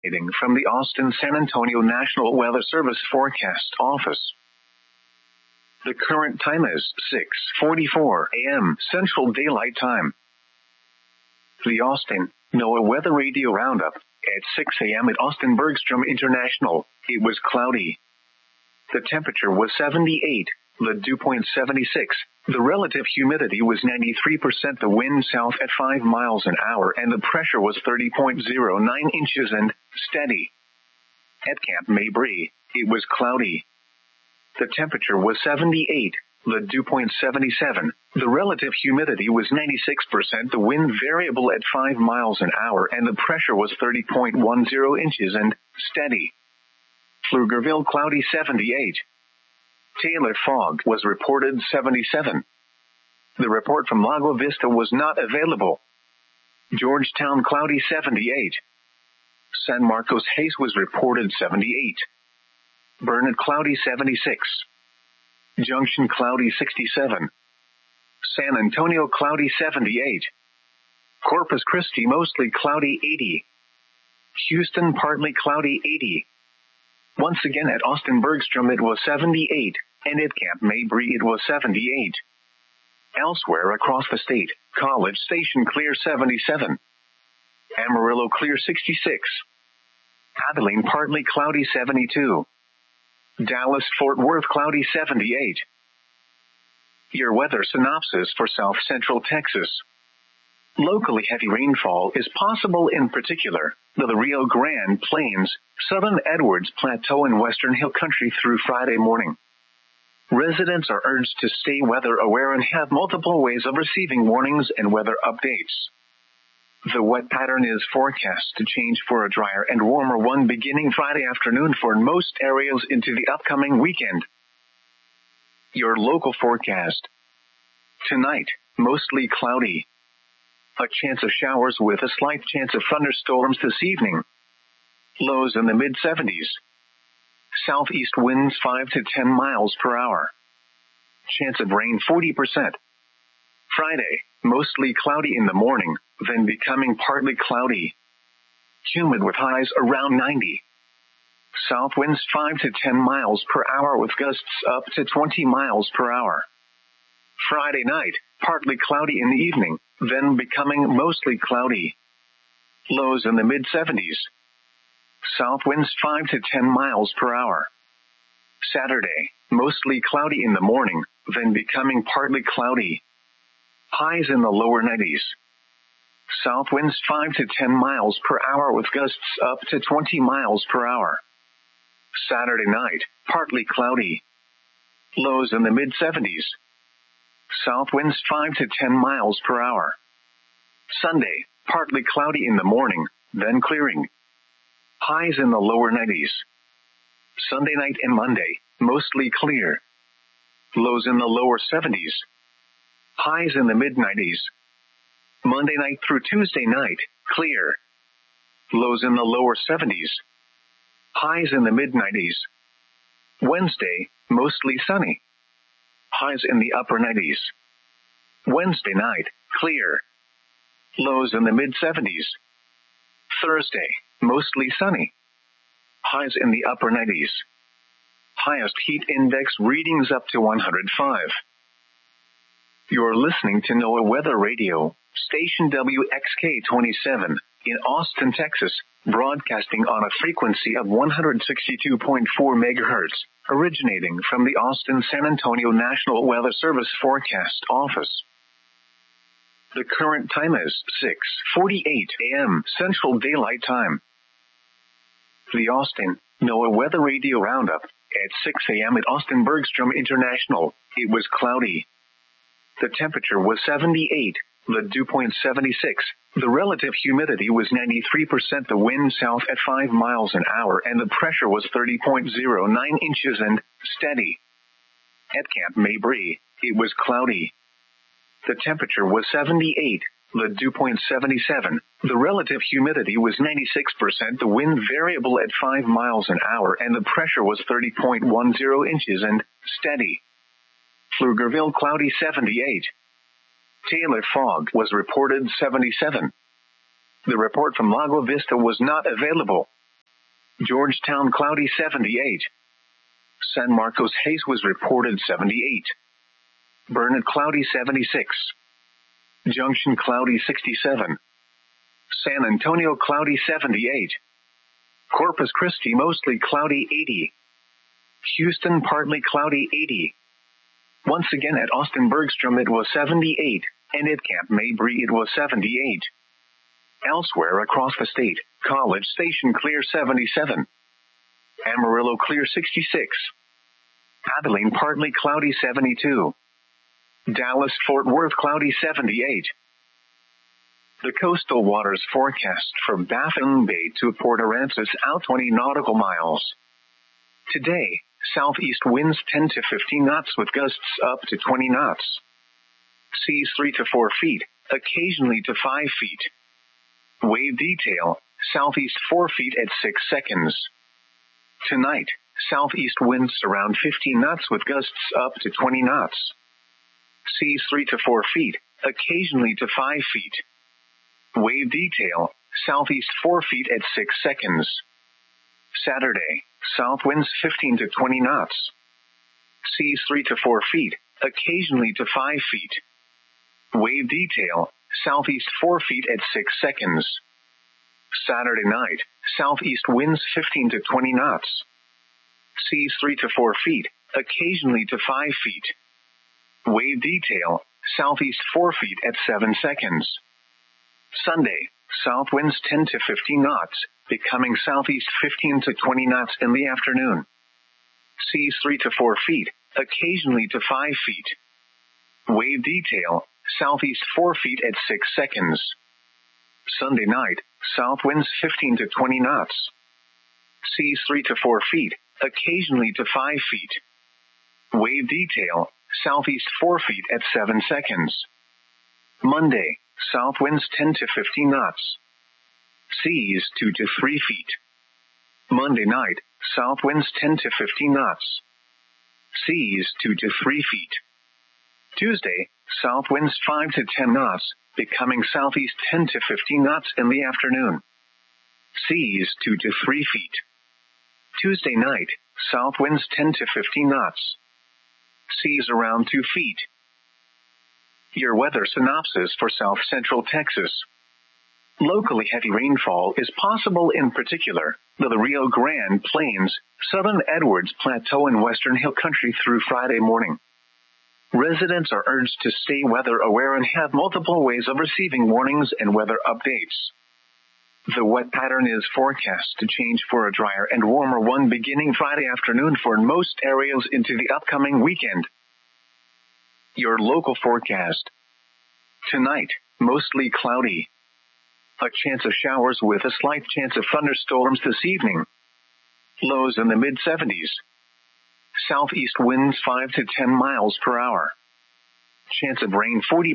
From the Austin-San Antonio National Weather Service Forecast Office. The current time is 6:44 a.m. Central Daylight Time. The Austin NOAA Weather Radio Roundup. At 6 a.m. at Austin Bergstrom International, it was cloudy. The temperature was 78, the dew point 76. The relative humidity was 93%, the wind south at 5 miles an hour, and the pressure was 30.09 inches and steady. At Camp Mabry, it was cloudy. The temperature was 78, the dew point 77. The relative humidity was 96%, the wind variable at 5 miles an hour, and the pressure was 30.10 inches and steady. Pflugerville cloudy 78. Taylor fog was reported 77. The report from Lago Vista was not available. Georgetown cloudy 78. San Marcos haze was reported 78. Burnett cloudy 76. Junction cloudy 67. San Antonio cloudy 78. Corpus Christi mostly cloudy 80. Houston partly cloudy 80. Once again at Austin Bergstrom it was 78, and at Camp Mabry it was 78. Elsewhere across the state, College Station clear 77. Amarillo clear 66. Abilene partly cloudy 72. Dallas-Fort Worth cloudy 78. Your weather synopsis for South Central Texas. Locally heavy rainfall is possible, in particular the Rio Grande Plains, Southern Edwards Plateau, and Western Hill Country through Friday morning. Residents are urged to stay weather aware and have multiple ways of receiving warnings and weather updates. The wet pattern is forecast to change for a drier and warmer one beginning Friday afternoon for most areas into the upcoming weekend. Your local forecast. Tonight, mostly cloudy. A chance of showers with a slight chance of thunderstorms this evening. Lows in the mid-70s. Southeast winds 5 to 10 miles per hour. Chance of rain 40%. Friday, mostly cloudy in the morning, then becoming partly cloudy. Humid with highs around 90. South winds 5 to 10 miles per hour with gusts up to 20 miles per hour. Friday night, partly cloudy in the evening, then becoming mostly cloudy. Lows in the mid-70s. South winds 5 to 10 miles per hour. Saturday, mostly cloudy in the morning, then becoming partly cloudy. Highs in the lower 90s. South winds 5 to 10 miles per hour with gusts up to 20 miles per hour. Saturday night, partly cloudy. Lows in the mid-70s. South winds 5 to 10 miles per hour. Sunday, partly cloudy in the morning, then clearing. Highs in the lower 90s. Sunday night and Monday, mostly clear. Lows in the lower 70s. Highs in the mid-90s. Monday night through Tuesday night, clear. Lows in the lower 70s. Highs in the mid-90s. Wednesday, mostly sunny. Highs in the upper 90s. Wednesday night, clear. Lows in the mid-70s. Thursday, mostly sunny. Highs in the upper 90s. Highest heat index readings up to 105. You're listening to NOAA Weather Radio, station WXK-27 in Austin, Texas, broadcasting on a frequency of 162.4 megahertz, originating from the Austin-San Antonio National Weather Service Forecast Office. The current time is 6:48 a.m. Central Daylight Time. The Austin NOAA Weather Radio Roundup. At 6 a.m. at Austin Bergstrom International, it was cloudy. The temperature was 78, the dew point 76. The relative humidity was 93%, the wind south at 5 miles an hour, and the pressure was 30.09 inches and steady. At Camp Mabry, it was cloudy. The temperature was 78, the dew point 77. The relative humidity was 96%, the wind variable at 5 miles an hour, and the pressure was 30.10 inches and steady. Pflugerville cloudy 78. Taylor fog was reported 77. The report from Lago Vista was not available. Georgetown cloudy 78. San Marcos haze was reported 78. Burnet cloudy 76. Junction cloudy 67. San Antonio cloudy 78. Corpus Christi mostly cloudy 80. Houston partly cloudy 80. Once again at Austin Bergstrom it was 78, and at Camp Mabry it was 78. Elsewhere across the state, College Station clear 77. Amarillo clear 66. Abilene partly cloudy 72. Dallas Fort Worth cloudy 78. The coastal waters forecast from Baffin Bay to Port Aransas out 20 nautical miles. Today, southeast winds 10 to 15 knots with gusts up to 20 knots. Seas 3 to 4 feet, occasionally to 5 feet. Wave detail, southeast 4 feet at 6 seconds. Tonight, southeast winds around 15 knots with gusts up to 20 knots. Seas 3 to 4 feet, occasionally to 5 feet. Wave detail, southeast 4 feet at 6 seconds. Saturday, south winds 15 to 20 knots. Seas 3 to 4 feet, occasionally to 5 feet. Wave detail, southeast 4 feet at 6 seconds. Saturday night, southeast winds 15 to 20 knots. Seas 3 to 4 feet, occasionally to 5 feet. Wave detail, southeast 4 feet at 7 seconds. Sunday, south winds 10 to 15 knots, becoming southeast 15 to 20 knots in the afternoon. Seas 3 to 4 feet, occasionally to 5 feet. Wave detail, southeast 4 feet at 6 seconds. Sunday night, south winds 15 to 20 knots. Seas 3 to 4 feet, occasionally to 5 feet. Wave detail, southeast 4 feet at 7 seconds. Monday, south winds 10 to 15 knots. Seas 2 to 3 feet. Monday night, south winds 10 to 15 knots. Seas 2 to 3 feet. Tuesday, south winds 5 to 10 knots, becoming southeast 10 to 15 knots in the afternoon. Seas 2 to 3 feet. Tuesday night, south winds 10 to 15 knots. Seas around 2 feet. Your weather synopsis for south central Texas. Locally heavy rainfall is possible, in particular the Rio Grande Plains, southern Edwards Plateau and western Hill Country through Friday morning. Residents are urged to stay weather aware and have multiple ways of receiving warnings and weather updates. The wet pattern is forecast to change for a drier and warmer one beginning Friday afternoon for most areas into the upcoming weekend. Your local forecast. Tonight, mostly cloudy. A chance of showers with a slight chance of thunderstorms this evening. Lows in the mid-70s. Southeast winds 5 to 10 miles per hour. Chance of rain 40%.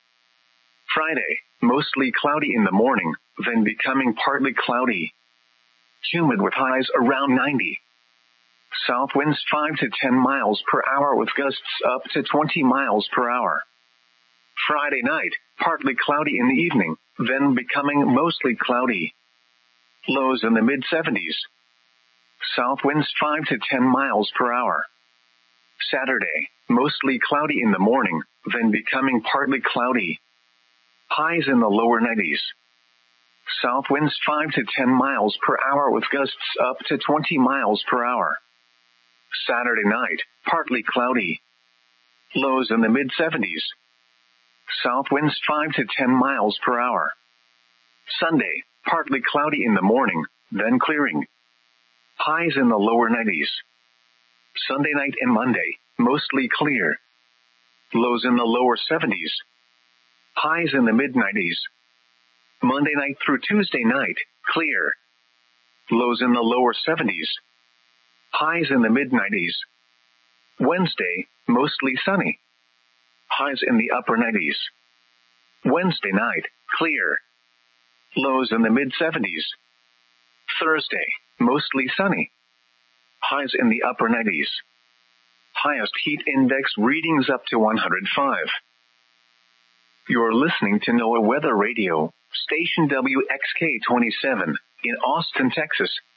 Friday, mostly cloudy in the morning, then becoming partly cloudy. Humid with highs around 90. South winds 5 to 10 miles per hour with gusts up to 20 miles per hour. Friday night, partly cloudy in the evening, then becoming mostly cloudy. Lows in the mid-70s. South winds 5 to 10 miles per hour. Saturday, mostly cloudy in the morning, then becoming partly cloudy. Highs in the lower 90s. South winds 5 to 10 miles per hour with gusts up to 20 miles per hour. Saturday night, partly cloudy. Lows in the mid-70s. South winds 5 to 10 miles per hour. Sunday, partly cloudy in the morning, then clearing. Highs in the lower 90s. Sunday night and Monday, mostly clear. Lows in the lower 70s. Highs in the mid-90s. Monday night through Tuesday night, clear. Lows in the lower 70s. Highs in the mid-90s. Wednesday, mostly sunny. Highs in the upper 90s. Wednesday night, clear. Lows in the mid-70s. Thursday, mostly sunny. Highs in the upper 90s. Highest heat index readings up to 105. You're listening to NOAA Weather Radio, station WXK-27 in Austin, Texas,